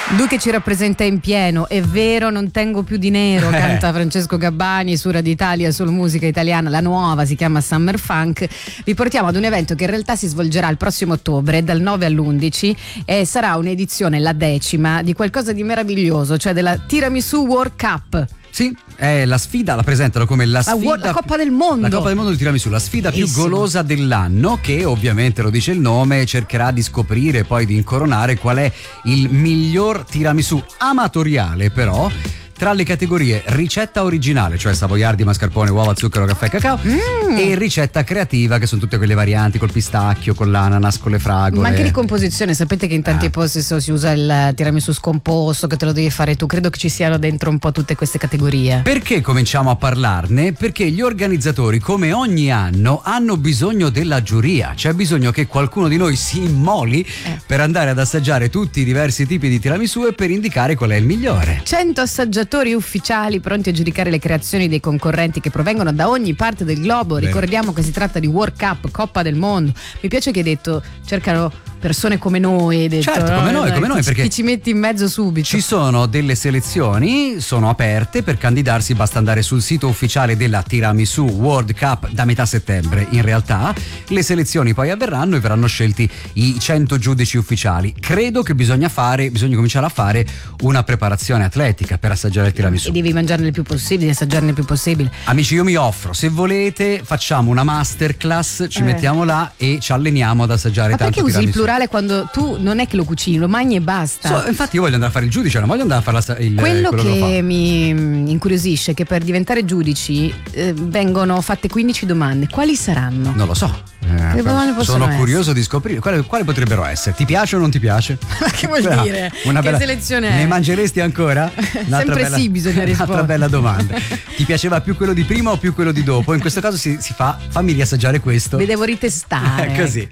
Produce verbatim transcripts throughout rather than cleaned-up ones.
Lui che ci rappresenta in pieno, è vero, non tengo più di nero, canta Francesco Gabbani su Radio Italia, sul Musica Italiana, la nuova si chiama Summer Funk. Vi portiamo ad un evento che in realtà si svolgerà il prossimo ottobre, dal nove all'undici, e sarà un'edizione, la decima, di qualcosa di meraviglioso, cioè della Tiramisu World Cup. Sì, è la sfida, la presentano come la sfida, la, la Coppa del Mondo. La Coppa del Mondo di Tiramisù, la sfida più Bellissimo. golosa dell'anno, che ovviamente, lo dice il nome, cercherà di scoprire, poi di incoronare qual è il miglior tiramisù amatoriale, però tra le categorie ricetta originale, cioè savoiardi, mascarpone, uova, zucchero, caffè, cacao, mm. e ricetta creativa, che sono tutte quelle varianti col pistacchio, con l'ananas, con le fragole. Ma anche di composizione, sapete che in tanti ah. posti si usa il tiramisù scomposto, che te lo devi fare tu. Credo che ci siano dentro un po' tutte queste categorie. Perché cominciamo a parlarne? Perché gli organizzatori, come ogni anno, hanno bisogno della giuria. C'è bisogno che qualcuno di noi si immoli eh. per andare ad assaggiare tutti i diversi tipi di tiramisù e per indicare qual è il migliore. cento assaggiatori ufficiali pronti a giudicare le creazioni dei concorrenti che provengono da ogni parte del globo. Bene. Ricordiamo che si tratta di World Cup, Coppa del Mondo. Mi piace che hai detto cercano persone come noi, hai detto, certo, no? come noi, come noi, perché ti ci metti in mezzo subito. Ci sono delle selezioni, sono aperte. Per candidarsi basta andare sul sito ufficiale della Tiramisu World Cup da metà settembre. In realtà le selezioni poi avverranno e verranno scelti i cento giudici ufficiali. Credo che bisogna fare, bisogna cominciare a fare una preparazione atletica per assaggiare il tiramisù. E devi mangiarne il più possibile, assaggiarne il più possibile. Amici, io mi offro, se volete facciamo una masterclass, ci eh. mettiamo là e ci alleniamo ad assaggiare Ma tanto perché tiramisù. Usi il plurale quando tu non è che lo cucini, lo mangi e basta. So, infatti io voglio andare a fare il giudice, non voglio andare a fare la, il quello, quello che, che mi incuriosisce è che per diventare giudici eh, vengono fatte quindici domande. Quali saranno? Non lo so. Eh, sono essere? curioso di scoprire quali, quali potrebbero essere. Ti piace o non ti piace? Ma che vuol Beh, dire? Una che bella, selezione è? Ne mangeresti ancora? Sempre bella, sì, bisogna rispondere. Un'altra bella domanda. Ti piaceva più quello di prima o più quello di dopo? In questo caso si, si fa fammi riassaggiare questo. Vi devo ritestare. È così.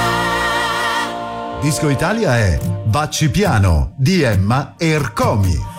Disco Italia è Bacci Piano di Emma e Ercomi.